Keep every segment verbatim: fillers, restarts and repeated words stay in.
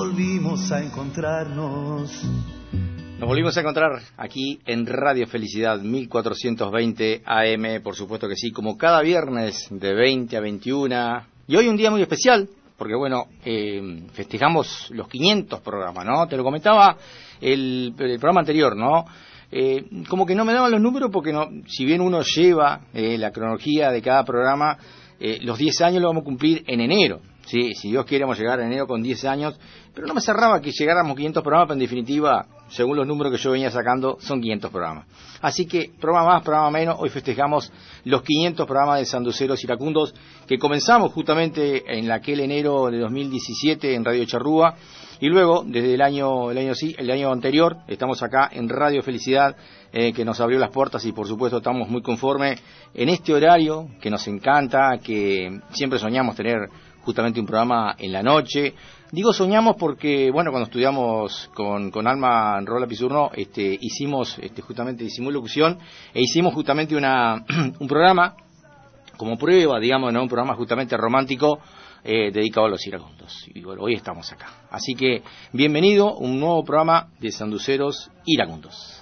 volvimos a encontrarnos. Nos volvimos a encontrar aquí en Radio Felicidad mil cuatrocientos veinte A M, por supuesto que sí, como cada viernes de veinte a veintiuna. Y hoy un día muy especial, porque bueno, eh, festejamos los quinientos programas, ¿no? Te lo comentaba el, el programa anterior, ¿no? Eh, como que no me daban los números porque no, si bien uno lleva eh, la cronología de cada programa, eh, los diez años lo vamos a cumplir en enero. Sí, si Dios quiere, vamos a llegar en enero con diez años, pero no me cerraba que llegáramos quinientos programas, pero en definitiva, según los números que yo venía sacando, son quinientos programas. Así que, programa más, programa menos, hoy festejamos los quinientos programas de Sanduceros Iracundos, que comenzamos justamente en aquel enero de dos mil diecisiete en Radio Charrúa, y luego, desde el año el año, sí, el año anterior, estamos acá en Radio Felicidad, eh, que nos abrió las puertas y por supuesto estamos muy conformes en este horario, que nos encanta, que siempre soñamos tener justamente un programa en la noche. Digo soñamos porque, bueno, cuando estudiamos con, con Alma Rola Pisurno, este, hicimos, este, justamente hicimos locución e hicimos justamente una, un programa como prueba, digamos, ¿no? Un programa justamente romántico eh, dedicado a los iracundos. Y bueno, hoy estamos acá. Así que, bienvenido, un nuevo programa de Sanduceros Iracundos.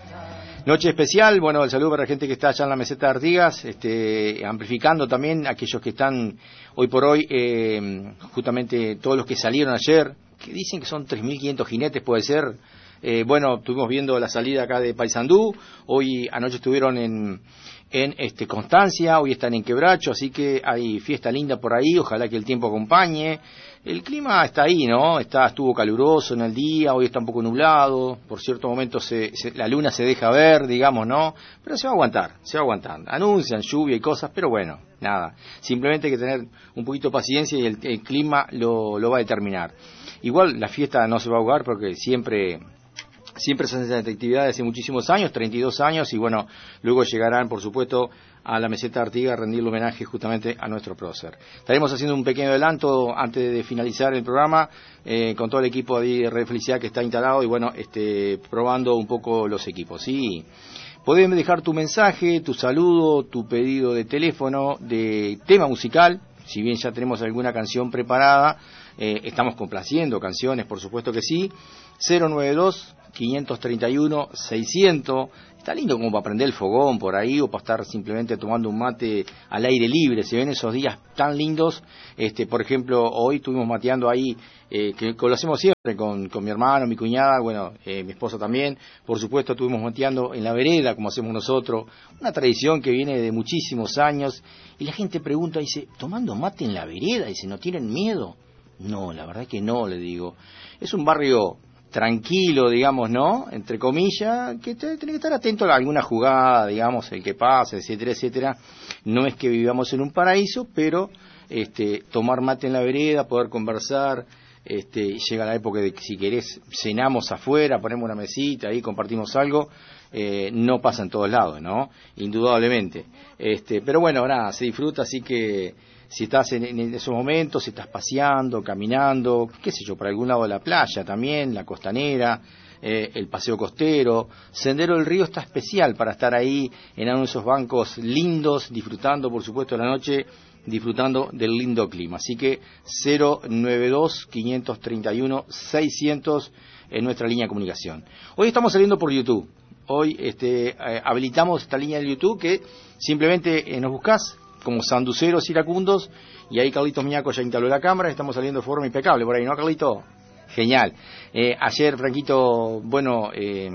Noche especial, bueno, el saludo para la gente que está allá en la meseta de Artigas, este, amplificando también a aquellos que están hoy por hoy, eh, justamente todos los que salieron ayer, que dicen que son tres mil quinientos jinetes, puede ser. Eh, bueno, estuvimos viendo la salida acá de Paysandú, hoy anoche estuvieron en, en este, Constancia, hoy están en Quebracho, así que hay fiesta linda por ahí, ojalá que el tiempo acompañe. El clima está ahí, ¿no? Está, estuvo caluroso en el día, hoy está un poco nublado, por ciertos momentos se, se, la luna se deja ver, digamos, ¿no? Pero se va a aguantar, se va a aguantar. Anuncian lluvia y cosas, pero bueno, nada. Simplemente hay que tener un poquito de paciencia y el, el clima lo, lo va a determinar. Igual la fiesta no se va a ahogar porque siempre... Siempre se hacen actividades hace muchísimos años, treinta y dos años, y bueno, luego llegarán, por supuesto, a la meseta de Artigas a rendirle homenaje justamente a nuestro prócer. Estaremos haciendo un pequeño adelanto antes de finalizar el programa, eh, con todo el equipo de Radio Felicidad que está instalado, y bueno, este, probando un poco los equipos, ¿sí? Podés dejar tu mensaje, tu saludo, tu pedido de teléfono, de tema musical, si bien ya tenemos alguna canción preparada, eh, estamos complaciendo canciones, por supuesto que sí, cero noventa y dos, quinientos treinta y uno, seiscientos, está lindo como para prender el fogón por ahí o para estar simplemente tomando un mate al aire libre, se ven esos días tan lindos, este, por ejemplo, hoy estuvimos mateando ahí, eh, que, que lo hacemos siempre con, con mi hermano, mi cuñada, bueno, eh, mi esposa también, por supuesto estuvimos mateando en la vereda como hacemos nosotros, una tradición que viene de muchísimos años, y la gente pregunta, dice, ¿tomando mate en la vereda? Dice, ¿no tienen miedo? No, la verdad que no, le digo, es un barrio tranquilo, digamos, ¿no? Entre comillas, que te, tiene que estar atento a alguna jugada, digamos, el que pasa, etcétera, etcétera. No es que vivamos en un paraíso, pero este, tomar mate en la vereda, poder conversar, este, llega la época de que si querés cenamos afuera, ponemos una mesita ahí, compartimos algo, eh, no pasa en todos lados, ¿no? Indudablemente. Este, pero bueno, nada, se disfruta, así que si estás en, en esos momentos, si estás paseando, caminando, qué sé yo, por algún lado de la playa también, la costanera, eh, el paseo costero, Sendero del Río está especial para estar ahí en uno de esos bancos lindos, disfrutando por supuesto la noche, disfrutando del lindo clima. Así que cero noventa y dos, quinientos treinta y uno, seiscientos en nuestra línea de comunicación. Hoy estamos saliendo por YouTube. Hoy este, eh, habilitamos esta línea de YouTube que simplemente eh, nos buscás como Sanduceros Iracundos, y ahí Carlitos Miñaco ya instaló la cámara, estamos saliendo de forma impecable por ahí, ¿no, Carlito? Genial. Eh, ayer, Franquito, bueno, eh,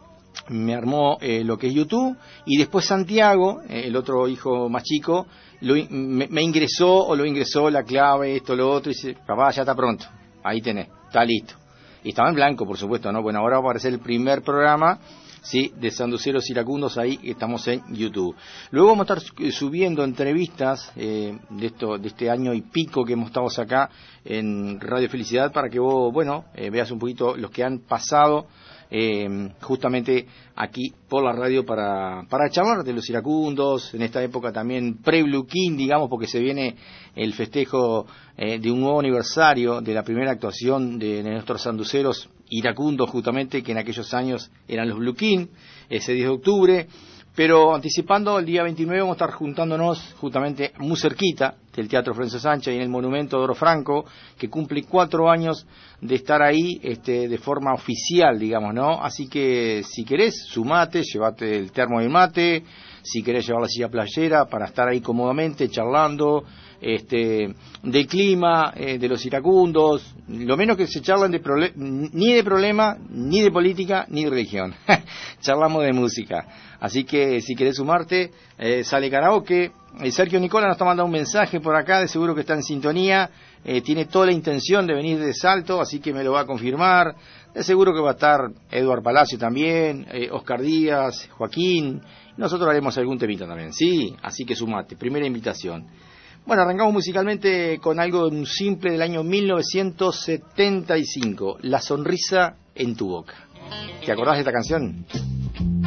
me armó eh, lo que es YouTube, y después Santiago, eh, el otro hijo más chico, lo, me, me ingresó, o lo ingresó la clave, esto, lo otro, y dice, papá, ya está pronto, ahí tenés, está listo. Y estaba en blanco, por supuesto, ¿no? Bueno, ahora va a aparecer el primer programa, sí, de Sanduceros Iracundos, ahí estamos en YouTube. Luego vamos a estar subiendo entrevistas eh, de esto, de este año y pico que hemos estado acá en Radio Felicidad para que vos, bueno, eh, veas un poquito los que han pasado eh, justamente aquí por la radio para, para charlar de los iracundos, en esta época también pre-Blue King, digamos, porque se viene el festejo eh, de un nuevo aniversario de la primera actuación de, de nuestros sanduceros iracundos, justamente, que en aquellos años eran los Blue King, ese diez de octubre, pero anticipando el día veintinueve vamos a estar juntándonos justamente muy cerquita, del Teatro Florencio Sánchez y en el Monumento de Oro Franco, que cumple cuatro años de estar ahí este, de forma oficial, digamos, ¿no? Así que si querés, sumate, llévate el termo y el mate, si querés llevar la silla playera para estar ahí cómodamente charlando este, del clima, eh, de los iracundos, lo menos que se charlan de prole- ni de problema, ni de política, ni de religión. Charlamos de música. Así que si querés sumarte, eh, sale karaoke. Eh, Sergio Nicola nos está mandando un mensaje por acá, de seguro que está en sintonía, eh, tiene toda la intención de venir de Salto, así que me lo va a confirmar. De seguro que va a estar Eduard Palacio también, eh, Oscar Díaz, Joaquín. Nosotros haremos algún temita también, sí, así que sumate, primera invitación. Bueno, arrancamos musicalmente con algo simple del año mil novecientos setenta y cinco, La sonrisa en tu boca. ¿Te acordás de esta canción?